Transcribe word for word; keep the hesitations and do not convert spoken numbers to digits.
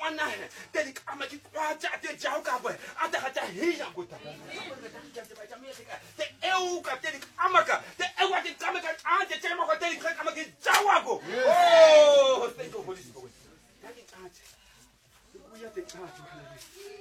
ana tedi kama ki kwacha te jau ka boy ata ka hiya gota te eu ka tedi kama ka te eu ka kama ka ante te mo ka tedi kama ki jawago oh thank you holy spirit tadi ante ku ya te ante